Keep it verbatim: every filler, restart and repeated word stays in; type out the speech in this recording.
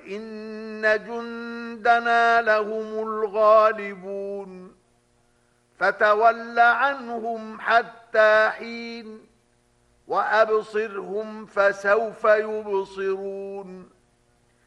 وإن جندنا لهم الغالبون فتول عنهم حتى حين وأبصرهم فسوف يبصرون